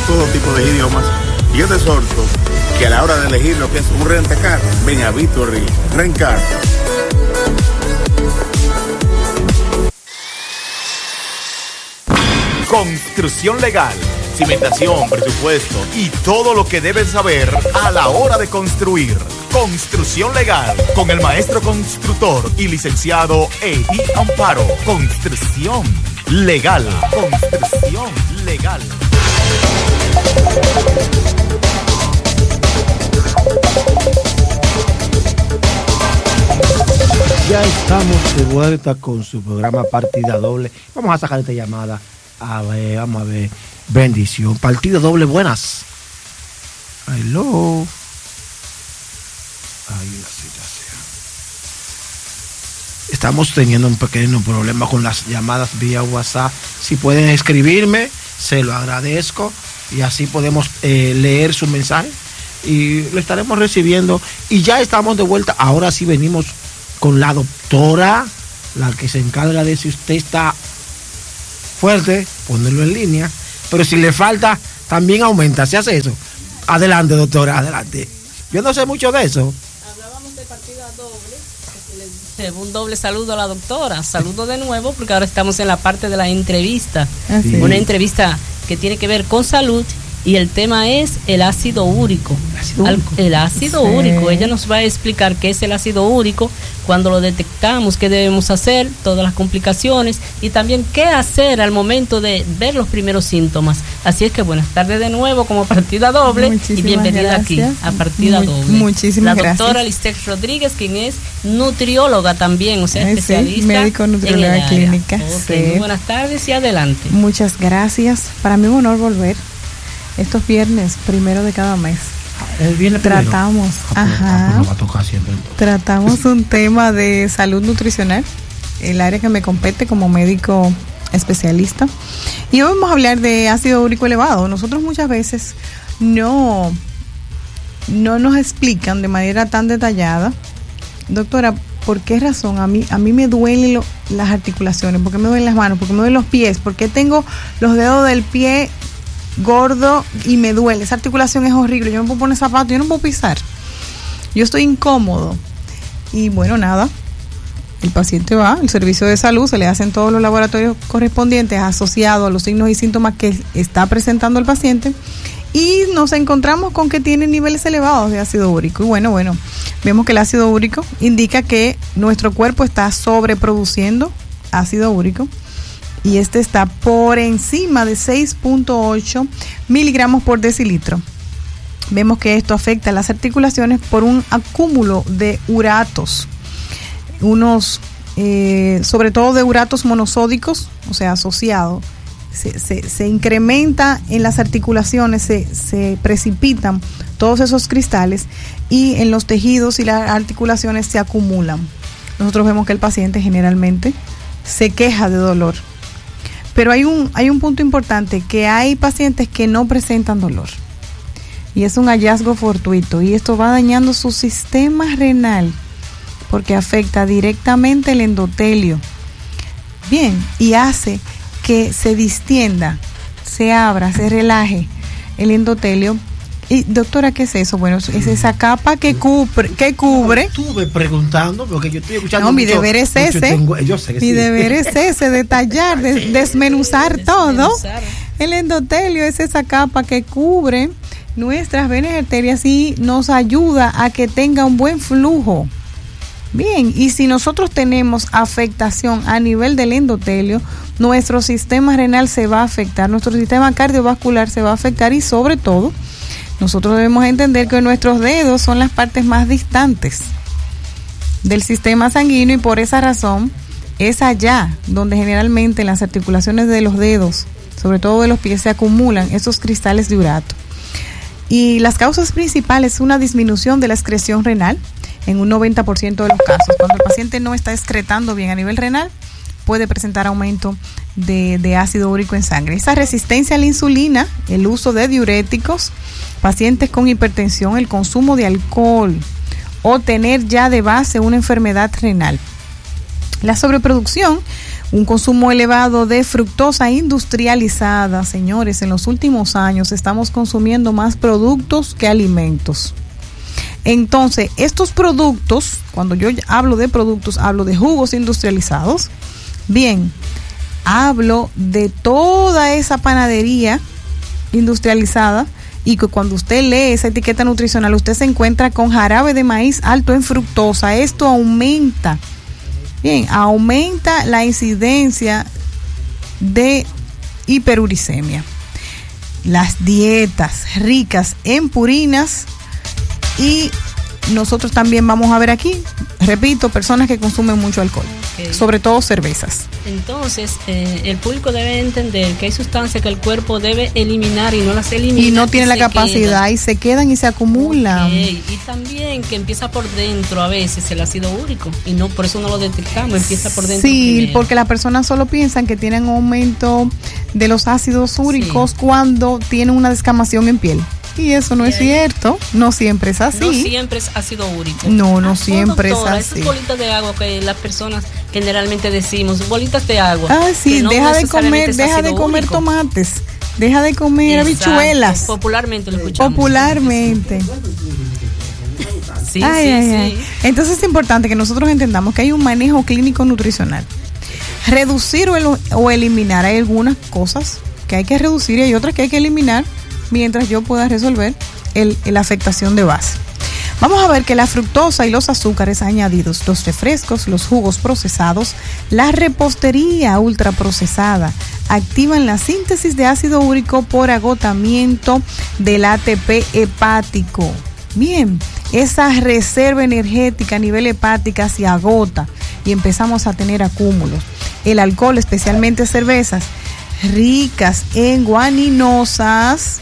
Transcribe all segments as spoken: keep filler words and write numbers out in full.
todo tipo de idiomas. Y yo te exhorto que a la hora de elegir lo que es un rentacar, ven a Victory Rencar. Construcción legal, cimentación, presupuesto y todo lo que debes saber a la hora de construir. Construcción legal con el maestro constructor y licenciado Eddie Amparo. Construcción legal. Construcción legal. Ya estamos de vuelta con su programa Partida Doble. Vamos a sacar esta llamada. A ver, vamos a ver. Bendición. Partida Doble, buenas. Hello. Ay, la situación. Estamos teniendo un pequeño problema con las llamadas vía WhatsApp. Si pueden escribirme, se lo agradezco. Y así podemos eh, leer su mensaje. Y lo estaremos recibiendo. Y ya estamos de vuelta. Ahora sí venimos con la doctora, la que se encarga de si usted está fuerte, ponerlo en línea, pero si le falta, también aumenta. ¿Se hace eso? Adelante, doctora, adelante. Yo no sé mucho de eso. Hablábamos de partida doble. Un doble saludo a la doctora. Saludo de nuevo porque ahora estamos en la parte de la entrevista. Sí. Una entrevista que tiene que ver con salud. Y el tema es el ácido úrico. ¿Ácido úrico? El ácido sí. úrico. Ella nos va a explicar qué es el ácido úrico, cuando lo detectamos, qué debemos hacer, todas las complicaciones y también qué hacer al momento de ver los primeros síntomas. Así es que buenas tardes de nuevo como Partida Doble. Muchísimas y bienvenida gracias. Aquí a Partida Muy, Doble. Muchísimas gracias. La doctora Lisette Rodríguez, quien es nutrióloga también, o sea, especialista. Sí, médico nutrióloga clínica. Okay, sí. Muy buenas tardes y adelante. Muchas gracias. Para mí es un honor volver. Estos viernes, primero de cada mes, el viernes tratamos, ajá, va a tocar siempre, tratamos un tema de salud nutricional, el área que me compete como médico especialista. Y hoy vamos a hablar de ácido úrico elevado. Nosotros muchas veces no, no nos explican de manera tan detallada, doctora, ¿por qué razón a mí, a mí me duelen lo, las articulaciones? ¿Por qué me duelen las manos? ¿Por qué me duelen los pies? ¿Por qué tengo los dedos del pie gordo y me duele? Esa articulación es horrible, yo no puedo poner zapatos, yo no puedo pisar, yo estoy incómodo. Y bueno, nada, el paciente va al servicio de salud, se le hacen todos los laboratorios correspondientes asociados a los signos y síntomas que está presentando el paciente y nos encontramos con que tiene niveles elevados de ácido úrico. Y bueno, bueno, vemos que el ácido úrico indica que nuestro cuerpo está sobreproduciendo ácido úrico y este está por encima de seis punto ocho miligramos por decilitro. Vemos que esto afecta a las articulaciones por un acúmulo de uratos, unos, eh, sobre todo de uratos monosódicos, o sea, asociados. Se, se, se incrementa en las articulaciones, se, se precipitan todos esos cristales y en los tejidos y las articulaciones se acumulan. Nosotros vemos que el paciente generalmente se queja de dolor. Pero hay un, hay un punto importante, que hay pacientes que no presentan dolor. Y es un hallazgo fortuito. Y esto va dañando su sistema renal, porque afecta directamente el endotelio. Bien, y hace que se distienda, se abra, se relaje el endotelio. Y doctora, ¿qué es eso? Bueno, es esa capa que cubre, que cubre. Estuve preguntando porque yo estoy escuchando. No, mi mucho, deber es ese. Tengo, yo sé que mi sí. deber es ese, detallar, des, desmenuzar todo. El endotelio es esa capa que cubre nuestras venas y arterias y nos ayuda a que tenga un buen flujo. Bien, y si nosotros tenemos afectación a nivel del endotelio, nuestro sistema renal se va a afectar, nuestro sistema cardiovascular se va a afectar y sobre todo, nosotros debemos entender que nuestros dedos son las partes más distantes del sistema sanguíneo y por esa razón es allá donde generalmente en las articulaciones de los dedos, sobre todo de los pies, se acumulan esos cristales de urato. Y las causas principales son una disminución de la excreción renal en un noventa por ciento de los casos. Cuando el paciente no está excretando bien a nivel renal, puede presentar aumento de, de ácido úrico en sangre. Esa resistencia a la insulina, el uso de diuréticos, pacientes con hipertensión, el consumo de alcohol o tener ya de base una enfermedad renal. La sobreproducción, un consumo elevado de fructosa industrializada. Señores, en los últimos años estamos consumiendo más productos que alimentos. Entonces, estos productos, cuando yo hablo de productos, hablo de jugos industrializados. Bien, hablo de toda esa panadería industrializada, y que cuando usted lee esa etiqueta nutricional, usted se encuentra con jarabe de maíz alto en fructosa. Esto aumenta, bien, aumenta la incidencia de hiperuricemia. Las dietas ricas en purinas, y nosotros también vamos a ver aquí, repito, personas que consumen mucho alcohol, okay, sobre todo cervezas. Entonces, eh, el público debe entender que hay sustancias que el cuerpo debe eliminar y no las elimina. Y no tiene la capacidad quedan. y se quedan y se acumulan. Okay. Y también que empieza por dentro a veces el ácido úrico, y no por eso no lo detectamos, empieza por dentro. Sí, primero. Porque las personas solo piensan que tienen aumento de los ácidos úricos, sí, cuando tienen una descamación en piel. Y eso no es cierto, no siempre es así. No siempre es ácido úrico. No, no ah, siempre doctora, es así. Esas bolitas de agua que las personas generalmente decimos, bolitas de agua. Ah, sí, no deja de comer, deja de comer úrico. tomates, deja de comer Exacto. habichuelas. Popularmente lo escuchamos. Popularmente. Sí, ay, sí, ay, sí. Ay. Entonces es importante que nosotros entendamos que hay un manejo clínico nutricional. Reducir o, el, o eliminar, hay algunas cosas que hay que reducir y hay otras que hay que eliminar, mientras yo pueda resolver el, la afectación de base. Vamos a ver que la fructosa y los azúcares añadidos, los refrescos, los jugos procesados, la repostería ultraprocesada, activan la síntesis de ácido úrico por agotamiento del A T P hepático. Bien, esa reserva energética a nivel hepática se agota y empezamos a tener acúmulos. El alcohol, especialmente cervezas, ricas en guaninosas,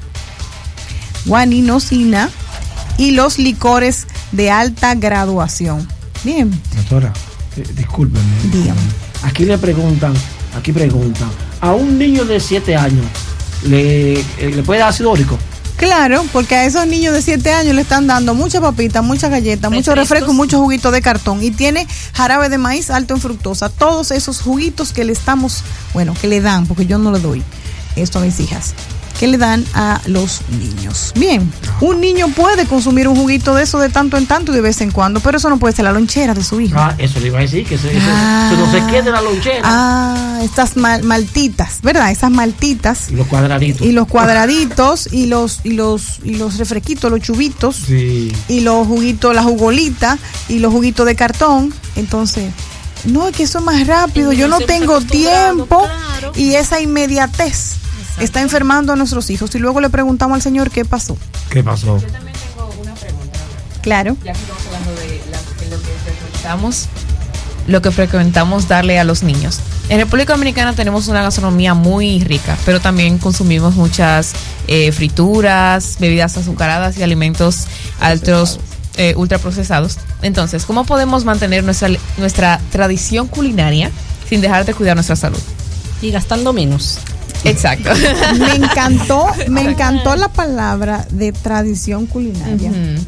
guaninosina, y los licores de alta graduación. Bien. Doctora, eh, discúlpeme. Dígame. Aquí le preguntan, aquí preguntan, a un niño de siete años, ¿le, eh, ¿le puede dar ácido úrico? Claro, porque a esos niños de siete años le están dando mucha papita, mucha galleta, mucho refresco, mucho juguito de cartón, y tiene jarabe de maíz alto en fructosa. Todos esos juguitos que le estamos, bueno, que le dan, porque yo no le doy esto a mis hijas, que le dan a los niños. Bien, un niño puede consumir un juguito de eso de tanto en tanto y de vez en cuando, pero eso no puede ser la lonchera de su hijo. Ah, eso le iba a decir, que eso, ah, eso, eso no se quede en la lonchera. Ah, estas mal, maltitas, ¿verdad? Esas maltitas. Y los cuadraditos. Y los cuadraditos, y los, y los, y los refresquitos, los chubitos. Sí. Y los juguitos, la jugolita, y los juguitos de cartón. Entonces, no, es que eso es más rápido, yo no tengo tiempo, claro. Y esa inmediatez está enfermando a nuestros hijos. Y luego le preguntamos al Señor qué pasó. ¿Qué pasó? Yo también tengo una pregunta. Claro. Ya que estamos hablando de, la, de lo que frecuentamos, lo que frecuentamos darle a los niños. En República Dominicana tenemos una gastronomía muy rica, pero también consumimos muchas eh, frituras, bebidas azucaradas y alimentos altos, eh, ultraprocesados. Entonces, ¿cómo podemos mantener nuestra, nuestra tradición culinaria sin dejar de cuidar nuestra salud? Y gastando menos. Exacto. Me encantó, me encantó la palabra de tradición culinaria. Uh-huh.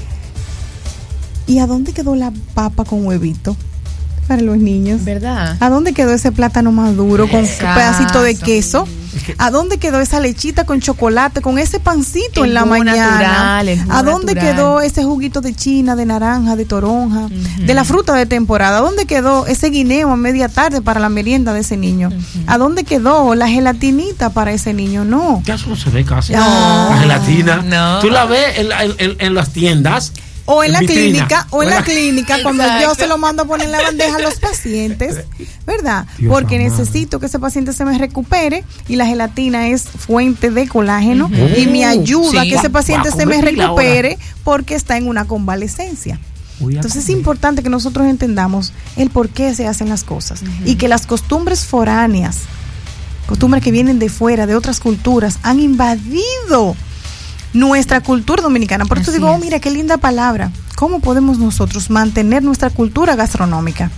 ¿Y a dónde quedó la papa con huevito para los niños? ¿Verdad? ¿A dónde quedó ese plátano maduro con un pedacito de queso? ¿A dónde quedó esa lechita con chocolate, con ese pancito el en la mañana? Natural, ¿A dónde natural. quedó ese juguito de china, de naranja, de toronja, uh-huh. de la fruta de temporada? ¿A dónde quedó ese guineo a media tarde para la merienda de ese niño? Uh-huh. ¿A dónde quedó la gelatinita para ese niño? No. Ya eso no se ve casi. No. La gelatina. No. Tú la ves en, en, en, en las tiendas. O en, en la vitrina. clínica, o en la, la clínica, cuando Exacto. yo se lo mando a poner en la bandeja a los pacientes, ¿verdad? Dios Porque amado. necesito que ese paciente se me recupere, y la gelatina es fuente de colágeno, uh-huh. y me ayuda sí. a que ese paciente Va, va se me recupere ahora. porque está en una convalecencia. Voy Entonces es comer. importante que nosotros entendamos el por qué se hacen las cosas, uh-huh. y que las costumbres foráneas, costumbres que vienen de fuera, de otras culturas, han invadido nuestra cultura dominicana. Por eso Así digo, oh, es. mira qué linda palabra. ¿Cómo podemos nosotros mantener nuestra cultura gastronómica?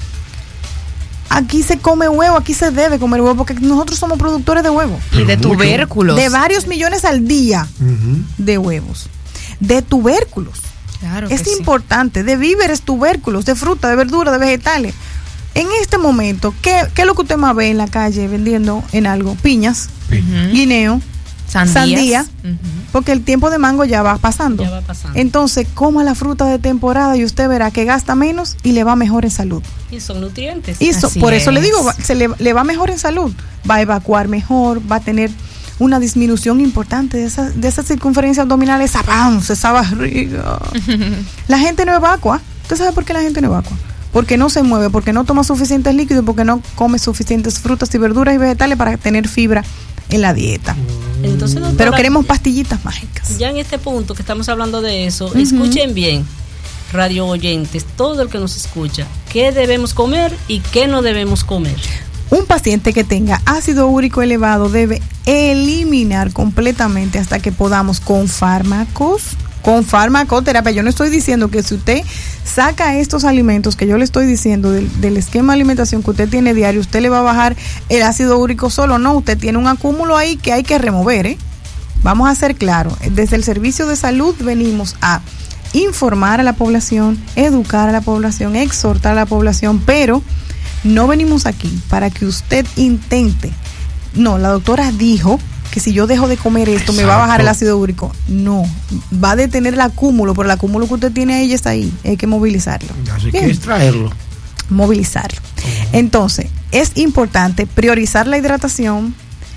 Aquí se come huevo, aquí se debe comer huevo, porque nosotros somos productores de huevo. Y de Mucho. tubérculos. De varios millones al día Uh-huh. de huevos. De tubérculos. Claro Es que sí. importante. De víveres, tubérculos, de fruta, de verdura, de vegetales. En este momento, ¿qué, qué es lo que usted más ve en la calle vendiendo en algo? Piñas, Ujú. guineo, Sandías. sandía, Ujú. porque el tiempo de mango ya va pasando. Ya va pasando. Entonces, coma la fruta de temporada y usted verá que gasta menos y le va mejor en salud. Y son nutrientes. Y so- Así por eso le es. digo, va- se le, le va mejor en salud, va a evacuar mejor, va a tener una disminución importante de esa, de esa circunferencia abdominal, esa panza, esa barriga. La gente no evacua. ¿Usted sabe por qué la gente no evacua? Porque no se mueve, porque no toma suficientes líquidos, porque no come suficientes frutas y verduras y vegetales para tener fibra en la dieta. Entonces, doctora, Pero queremos pastillitas mágicas. ya en este punto que estamos hablando de eso, escuchen bien, radio oyentes, todo el que nos escucha, qué debemos comer y qué no debemos comer. Un paciente que tenga ácido úrico elevado debe eliminar completamente hasta que podamos con fármacos, con farmacoterapia. Yo no estoy diciendo que si usted saca estos alimentos que yo le estoy diciendo del, del esquema de alimentación que usted tiene diario, usted le va a bajar el ácido úrico solo. No, usted tiene un acúmulo ahí que hay que remover, ¿eh? Vamos a ser claros, desde el servicio de salud venimos a informar a la población, educar a la población, exhortar a la población, pero no venimos aquí para que usted intente. No, la doctora dijo que si yo dejo de comer esto me va a bajar el ácido úrico. No, va a detener el acúmulo, pero el acúmulo que usted tiene ahí ya está ahí, hay que movilizarlo. Así que Bien. extraerlo. Movilizarlo. Entonces, es importante priorizar la hidratación.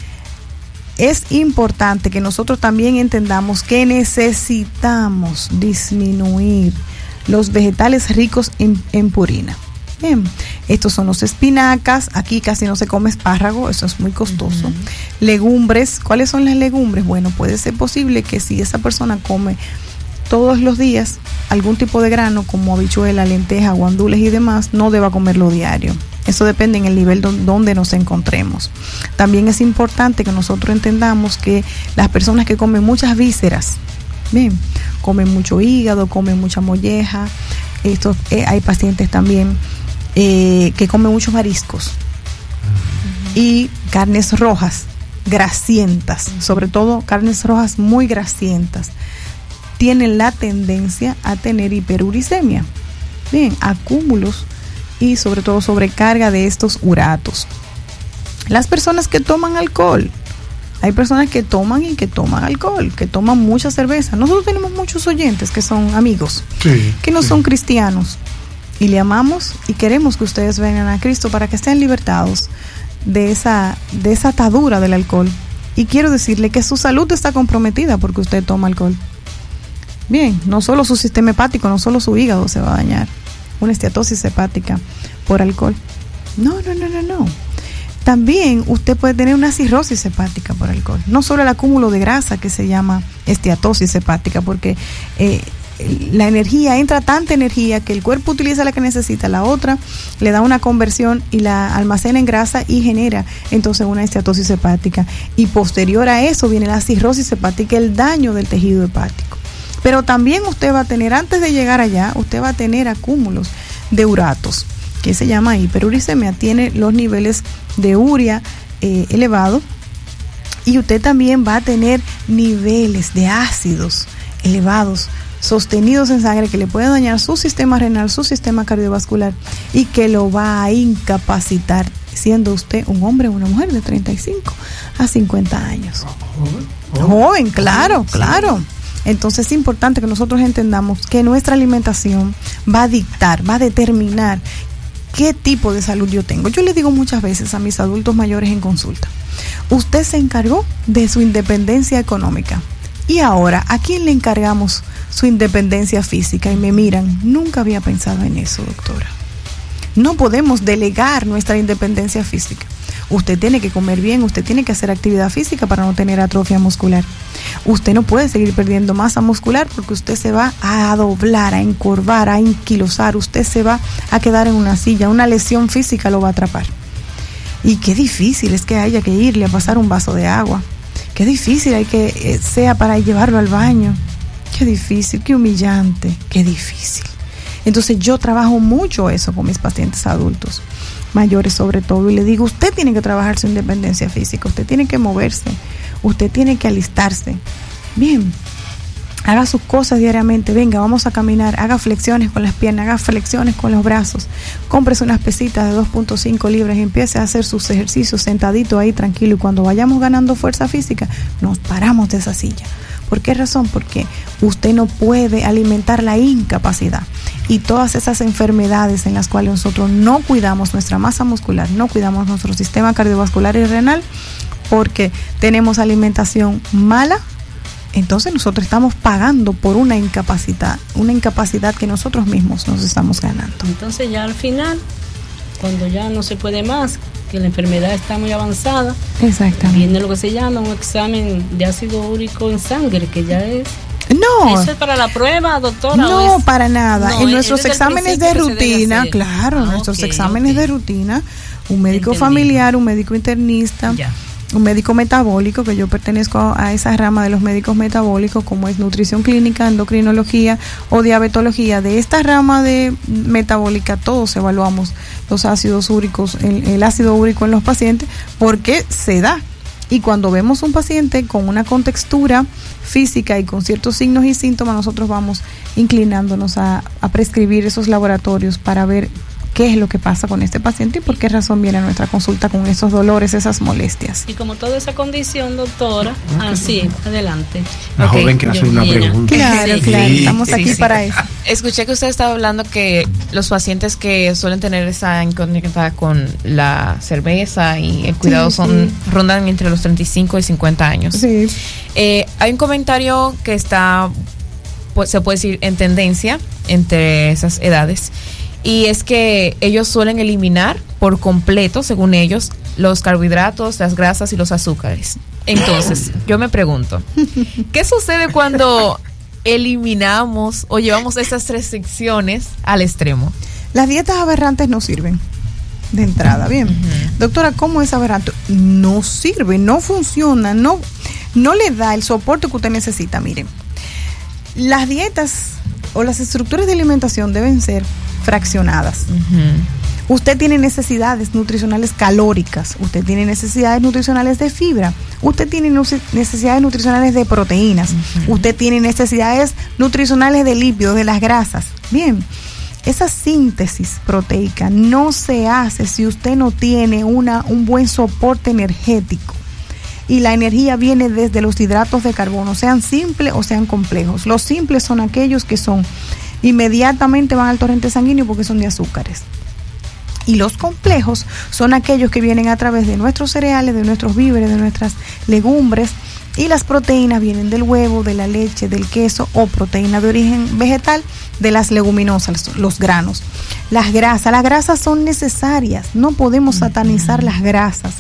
Es importante que nosotros también entendamos que necesitamos disminuir los vegetales ricos en, en purina. Bien, estos son los espinacas, aquí casi no se come espárrago, eso es muy costoso. Uh-huh. Legumbres, ¿cuáles son las legumbres? Bueno, puede ser posible que si esa persona come todos los días algún tipo de grano como habichuela, lenteja, guandules y demás, no deba comerlo diario. Eso depende en el nivel don, donde nos encontremos. También es importante que nosotros entendamos que las personas que comen muchas vísceras, bien, comen mucho hígado, comen mucha molleja, estos, eh, hay pacientes también eh, que comen muchos mariscos uh-huh. y carnes rojas, grasientas, uh-huh. sobre todo carnes rojas muy grasientas, tienen la tendencia a tener hiperuricemia, bien, acúmulos y sobre todo sobrecarga de estos uratos. Las personas que toman alcohol, hay personas que toman y que toman alcohol, que toman mucha cerveza. Nosotros tenemos muchos oyentes que son amigos, sí, que no sí. son cristianos, y le amamos y queremos que ustedes vengan a Cristo para que estén libertados de esa, de esa atadura del alcohol. Y quiero decirle que su salud está comprometida porque usted toma alcohol. Bien, no solo su sistema hepático, no solo su hígado se va a dañar, una esteatosis hepática por alcohol. No, no, no, no, no. También usted puede tener una cirrosis hepática por alcohol. No solo el acúmulo de grasa que se llama esteatosis hepática, porque eh, la energía, entra tanta energía que el cuerpo utiliza la que necesita, la otra le da una conversión y la almacena en grasa y genera entonces una esteatosis hepática. Y posterior a eso viene la cirrosis hepática, el daño del tejido hepático. Pero también usted va a tener, antes de llegar allá, usted va a tener acúmulos de uratos, que se llama hiperuricemia, tiene los niveles de urea eh, elevados, y usted también va a tener niveles de ácidos elevados, sostenidos en sangre, que le pueden dañar su sistema renal, su sistema cardiovascular, y que lo va a incapacitar, siendo usted un hombre o una mujer de treinta y cinco a cincuenta años. Joven, Joven claro, claro. Entonces es importante que nosotros entendamos que nuestra alimentación va a dictar, va a determinar qué tipo de salud yo tengo. Yo le digo muchas veces a mis adultos mayores en consulta, usted se encargó de su independencia económica y ahora, ¿a quién le encargamos su independencia física? Y me miran, nunca había pensado en eso, doctora. No podemos delegar nuestra independencia física. Usted tiene que comer bien, usted tiene que hacer actividad física para no tener atrofia muscular. Usted no puede seguir perdiendo masa muscular porque usted se va a doblar, a encorvar, a enquilosar, usted se va a quedar en una silla, una lesión física lo va a atrapar. Y qué difícil es que haya que irle a pasar un vaso de agua, qué difícil hay que eh, sea para llevarlo al baño, qué difícil, qué humillante, qué difícil. Entonces yo trabajo mucho eso con mis pacientes adultos, mayores sobre todo, y le digo, usted tiene que trabajar su independencia física, usted tiene que moverse, usted tiene que alistarse. Bien, haga sus cosas diariamente, venga, vamos a caminar, haga flexiones con las piernas, haga flexiones con los brazos, cómprese unas pesitas de dos punto cinco libras y empiece a hacer sus ejercicios sentadito ahí tranquilo, y cuando vayamos ganando fuerza física, nos paramos de esa silla. ¿Por qué razón? Porque usted no puede alimentar la incapacidad y todas esas enfermedades en las cuales nosotros no cuidamos nuestra masa muscular, no cuidamos nuestro sistema cardiovascular y renal, porque tenemos alimentación mala. Entonces nosotros estamos pagando por una incapacidad, una incapacidad que nosotros mismos nos estamos ganando. Entonces ya al final, cuando ya no se puede más, que la enfermedad está muy avanzada, exactamente, viene lo que se llama un examen de ácido úrico en sangre, que ya es... No. ¿Eso es para la prueba, doctora? No, es, para nada. No, en nuestros exámenes de rutina, claro, ah, nuestros okay, exámenes okay. de rutina, un médico Entendido. familiar, un médico internista, ya. un médico metabólico, que yo pertenezco a esa rama de los médicos metabólicos, como es nutrición clínica, endocrinología o diabetología. De esta rama de metabólica todos evaluamos los ácidos úricos, el, el ácido úrico en los pacientes, porque se da. Y cuando vemos un paciente con una contextura física y con ciertos signos y síntomas, nosotros vamos inclinándonos a, a prescribir esos laboratorios para ver qué es lo que pasa con este paciente y por qué razón viene a nuestra consulta con esos dolores, esas molestias. Y como toda esa condición, doctora, así, ah, adelante. La Okay. joven quiere hacer una Georgina. pregunta. Claro, Sí. claro, estamos Sí, aquí sí. para eso. Escuché que usted estaba hablando que los pacientes que suelen tener esa incógnita con la cerveza y el cuidado Sí, son sí. rondan entre los treinta y cinco y cincuenta años. Sí. Eh, hay un comentario que está, pues, se puede decir, en tendencia entre esas edades, y es que ellos suelen eliminar por completo, según ellos, los carbohidratos, las grasas y los azúcares. Entonces, yo me pregunto, ¿qué sucede cuando eliminamos o llevamos esas restricciones al extremo? Las dietas aberrantes no sirven de entrada, bien. Uh-huh. Doctora, ¿cómo es aberrante? No sirve, no funciona, no, no le da el soporte que usted necesita. Miren, las dietas o las estructuras de alimentación deben ser fraccionadas. Uh-huh. Usted tiene necesidades nutricionales calóricas, usted tiene necesidades nutricionales de fibra, usted tiene necesidades nutricionales de proteínas, uh-huh. usted tiene necesidades nutricionales de lípidos, de las grasas. Bien, esa síntesis proteica no se hace si usted no tiene una, un buen soporte energético. Y la energía viene desde los hidratos de carbono, sean simples o sean complejos. Los simples son aquellos que son inmediatamente van al torrente sanguíneo porque son de azúcares. Y los complejos son aquellos que vienen a través de nuestros cereales, de nuestros víveres, de nuestras legumbres. Y las proteínas vienen del huevo, de la leche, del queso o proteína de origen vegetal, de las leguminosas, los granos. Las grasas, las grasas son necesarias, no podemos satanizar las grasas.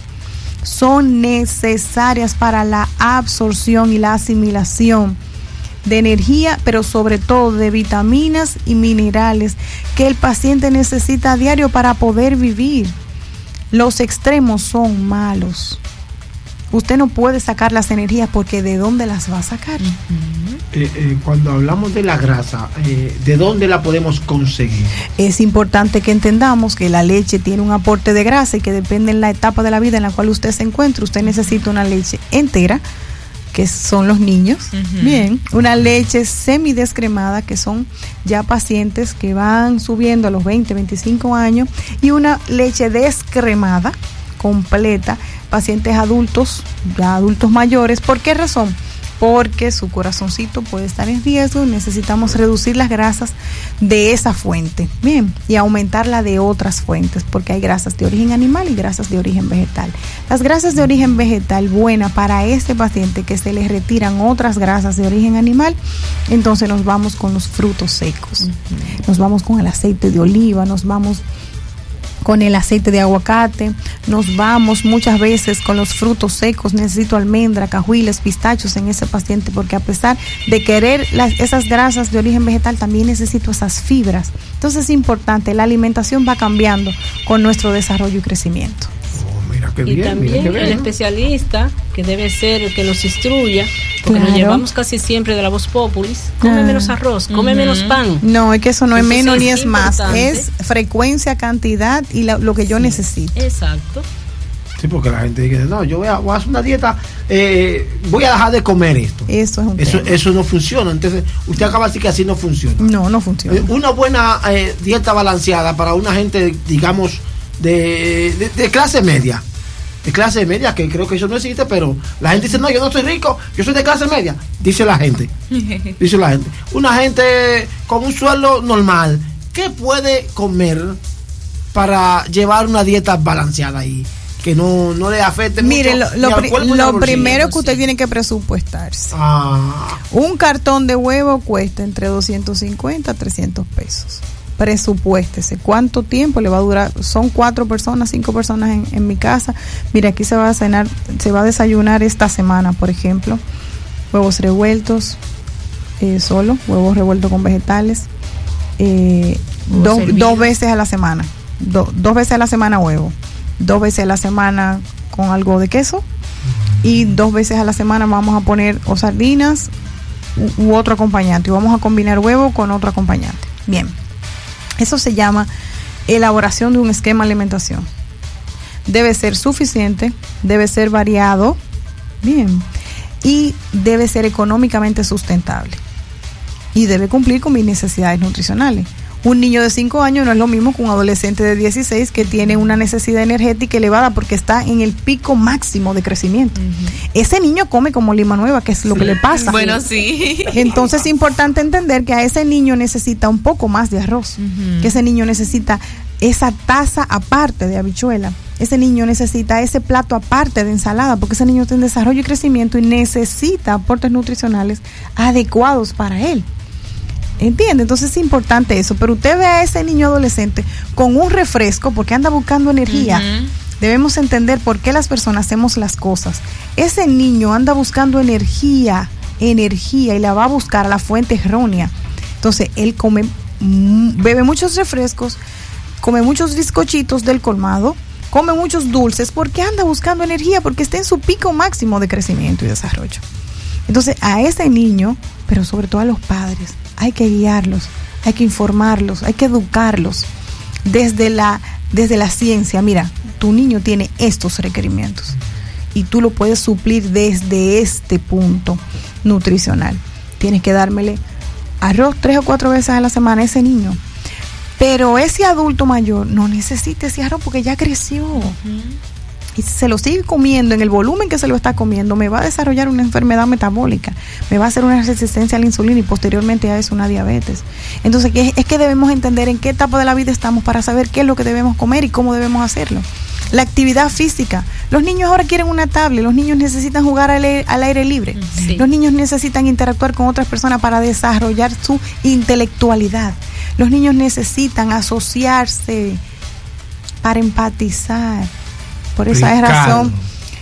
Son necesarias para la absorción y la asimilación de energía, pero sobre todo de vitaminas y minerales que el paciente necesita a diario para poder vivir. Los extremos son malos. Usted no puede sacar las energías porque ¿de dónde las va a sacar? Uh-huh. eh, eh, cuando hablamos de la grasa, eh, ¿de dónde la podemos conseguir? Es importante que entendamos que la leche tiene un aporte de grasa y que depende en la etapa de la vida en la cual usted se encuentre. Usted necesita una leche entera, que son los niños, uh-huh. bien, una leche semidescremada, que son ya pacientes que van subiendo a los veinte, veinticinco años, y una leche descremada, completa, pacientes adultos, ya adultos mayores. ¿Por qué razón? Porque su corazoncito puede estar en riesgo y necesitamos reducir las grasas de esa fuente, bien, y aumentarla de otras fuentes, porque hay grasas de origen animal y grasas de origen vegetal. Las grasas de origen vegetal, buena para este paciente que se le retiran otras grasas de origen animal, entonces nos vamos con los frutos secos, uh-huh. nos vamos con el aceite de oliva, nos vamos con el aceite de aguacate, nos vamos muchas veces con los frutos secos. Necesito almendra, cajuiles, pistachos en ese paciente, porque a pesar de querer las, esas grasas de origen vegetal, también necesito esas fibras. Entonces es importante, la alimentación va cambiando con nuestro desarrollo y crecimiento. Oh, mira qué y bien, también mira qué bien, el ¿no? especialista, que debe ser el que nos instruya, porque Claro. nos llevamos casi siempre de la voz populis, come Ah. menos arroz, come Uh-huh. menos pan. No, es que eso no es Entonces menos ni es es más, importante. es frecuencia, cantidad y la, lo que yo Sí. necesito. Exacto. Sí, porque la gente dice, no, yo voy a, voy a hacer una dieta, eh, voy a dejar de comer esto. Eso es un eso, tema. eso no funciona. Entonces, usted acaba de decir que así no funciona. No, no funciona. Eh, Una buena eh, dieta balanceada para una gente, digamos, de, de, de clase media. De clase media, que creo que eso no existe, pero la gente dice, no, yo no soy rico, yo soy de clase media. Dice la gente. Dice la gente. Una gente con un sueldo normal, ¿qué puede comer para llevar una dieta balanceada ahí? Que no, no le afecte Mire, mucho. lo, lo, Ni al cuerpo, ni al lo bolsillo. primero que usted tiene que presupuestarse. Ah, Un cartón de huevo cuesta entre doscientos cincuenta a trescientos pesos. Presupuéstese. ¿Cuánto tiempo le va a durar? Son cuatro personas, cinco personas en, en mi casa. Mira, aquí se va a cenar, se va a desayunar esta semana, por ejemplo, huevos revueltos, eh, solo, huevos revueltos con vegetales, eh, dos, dos veces a la semana. Do, dos veces a la semana huevo. Dos veces a la semana con algo de queso y dos veces a la semana vamos a poner o sardinas u, u otro acompañante y vamos a combinar huevo con otro acompañante. Bien, eso se llama elaboración de un esquema de alimentación. Debe ser suficiente, debe ser variado, bien, y debe ser económicamente sustentable y debe cumplir con mis necesidades nutricionales. Un niño de cinco años no es lo mismo que un adolescente de dieciséis que tiene una necesidad energética elevada porque está en el pico máximo de crecimiento. Uh-huh. Ese niño come como lima nueva, que es lo que le pasa. Bueno, sí. Entonces es importante entender que a ese niño necesita un poco más de arroz, uh-huh. que ese niño necesita esa taza aparte de habichuela, ese niño necesita ese plato aparte de ensalada, porque ese niño está en desarrollo y crecimiento y necesita aportes nutricionales adecuados para él. ¿Entiende? Entonces es importante eso. Pero usted ve a ese niño adolescente con un refresco porque anda buscando energía. Uh-huh. Debemos entender por qué las personas hacemos las cosas. Ese niño anda buscando energía, energía y la va a buscar a la fuente errónea. Entonces él come, bebe muchos refrescos, come muchos bizcochitos del colmado, come muchos dulces porque anda buscando energía, porque está en su pico máximo de crecimiento y desarrollo. Entonces a ese niño, pero sobre todo a los padres, hay que guiarlos, hay que informarlos, hay que educarlos desde la, desde la ciencia. Mira, tu niño tiene estos requerimientos y tú lo puedes suplir desde este punto nutricional. Tienes que dármele arroz tres o cuatro veces a la semana a ese niño. Pero ese adulto mayor no necesita ese arroz porque ya creció. Uh-huh. Y si se lo sigue comiendo en el volumen que se lo está comiendo, me va a desarrollar una enfermedad metabólica, me va a hacer una resistencia a la insulina y posteriormente a eso una diabetes. Entonces es que debemos entender en qué etapa de la vida estamos para saber qué es lo que debemos comer y cómo debemos hacerlo. La actividad física. Los niños ahora quieren una tablet, los niños necesitan jugar al aire, al aire libre. Sí. Los niños necesitan interactuar con otras personas para desarrollar su intelectualidad. Los niños necesitan asociarse para empatizar. Por esa es razón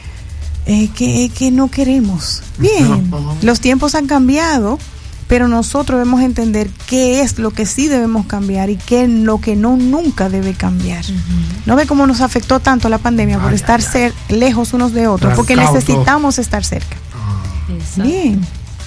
eh, que, que no queremos. Bien, los tiempos han cambiado, pero nosotros debemos entender qué es lo que sí debemos cambiar y qué es lo que no nunca debe cambiar. Uh-huh. ¿No ve cómo nos afectó tanto la pandemia ay, por ay, estar ay. Ser, lejos unos de otros? Porque necesitamos estar cerca. Uh-huh. Bien.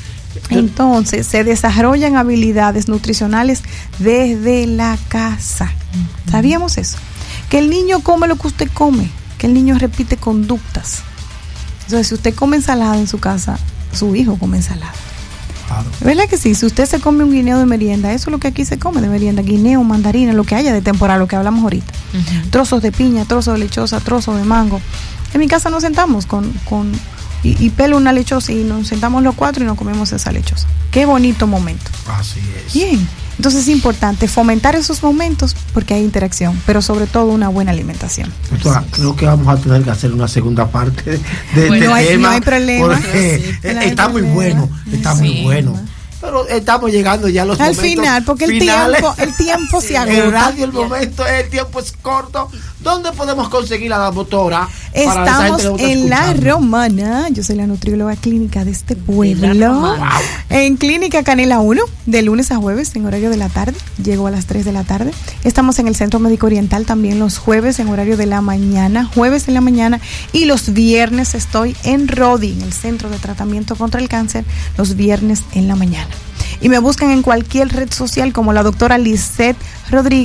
Entonces se desarrollan habilidades nutricionales desde la casa. Uh-huh. ¿Sabíamos eso? Que el niño come lo que usted come, que el niño repite conductas. Entonces, si usted come ensalada en su casa, su hijo come ensalada. Claro. ¿Verdad que sí? Si usted se come un guineo de merienda, eso es lo que aquí se come de merienda, guineo, mandarina, lo que haya de temporada, lo que hablamos ahorita. Uh-huh. Trozos de piña, trozos de lechosa, trozos de mango. En mi casa nos sentamos con, con y, y pelo una lechosa y nos sentamos los cuatro y nos comemos esa lechosa. Qué bonito momento. Así es. Bien. Entonces es importante fomentar esos momentos porque hay interacción, pero sobre todo una buena alimentación. Doctora, creo que vamos a tener que hacer una segunda parte de bueno, este no hay, tema. No hay problema. Porque sí, está muy bueno, está sí. muy bueno. Pero estamos llegando ya a los al momentos final, porque el finales. tiempo, el tiempo sí. se agota. El radio, el momento, el tiempo es corto. ¿Dónde podemos conseguir a la doctora? Estamos en La Romana. Yo soy la nutrióloga clínica de este pueblo. Wow. En Clínica Canela uno, de lunes a jueves, en horario de la tarde. Llego a las tres de la tarde. Estamos en el Centro Médico Oriental también los jueves en horario de la mañana. Jueves en la mañana. Y los viernes estoy en RODI, en el Centro de Tratamiento contra el Cáncer, los viernes en la mañana. Y me buscan en cualquier red social como la doctora Lisette Rodríguez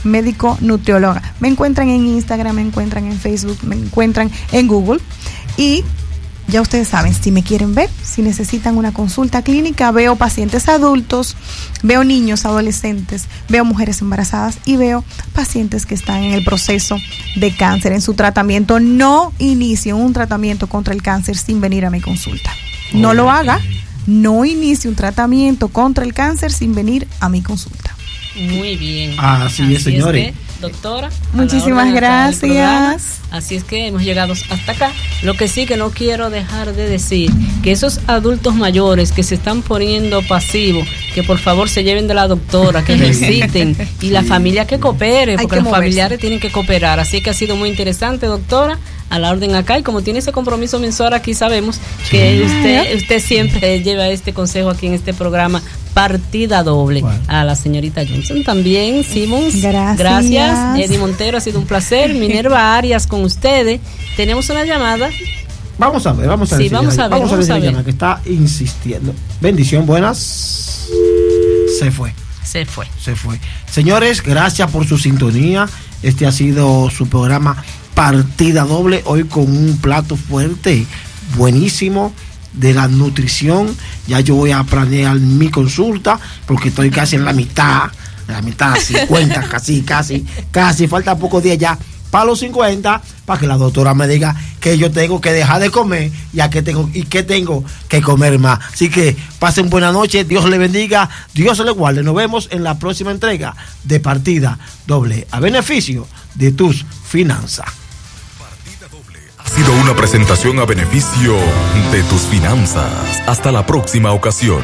médico nutrióloga. Me encuentran en Instagram, me encuentran en Facebook, me encuentran en Google. Y ya ustedes saben, si me quieren ver, si necesitan una consulta clínica, veo pacientes adultos, veo niños, adolescentes, veo mujeres embarazadas y veo pacientes que están en el proceso de cáncer, en su tratamiento. No inicie un tratamiento contra el cáncer sin venir a mi consulta. No lo haga, no inicie un tratamiento contra el cáncer sin venir a mi consulta. Muy bien. Así, Así es, señores. Es que, doctora, muchísimas gracias. Así es que hemos llegado hasta acá. Lo que sí que no quiero dejar de decir, que esos adultos mayores que se están poniendo pasivos, que por favor se lleven de la doctora, que visiten, y la familia que coopere, porque los moverse. familiares tienen que cooperar. Así que ha sido muy interesante, doctora, a la orden acá, y como tiene ese compromiso mensual aquí, sabemos que usted, usted siempre lleva este consejo aquí en este programa Partida Doble. Bueno. A la señorita Johnson también, Simons, gracias. gracias. Eddie Montero, ha sido un placer. Minerva Arias con ustedes. Tenemos una llamada. Vamos a ver, vamos a ver. Sí, si vamos, a ver, vamos a ver. Vamos a ver. Llama, que está insistiendo. Bendición, buenas. Se fue. Se fue. Se fue. Señores, gracias por su sintonía. Este ha sido su programa Partida Doble, hoy con un plato fuerte, buenísimo, de la nutrición. Ya yo voy a planear mi consulta, porque estoy casi en la mitad, en la mitad, cincuenta, casi, casi, casi, falta pocos días ya para los cincuenta, para que la doctora me diga que yo tengo que dejar de comer y a qué tengo, y qué tengo que comer más. Así que pasen buena noche, Dios le bendiga, Dios le guarde. Nos vemos en la próxima entrega de Partida Doble, a beneficio de tus finanzas. Ha sido una presentación a beneficio de tus finanzas. Hasta la próxima ocasión.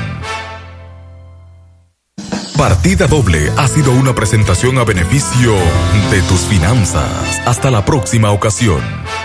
Partida Doble ha sido una presentación a beneficio de tus finanzas. Hasta la próxima ocasión.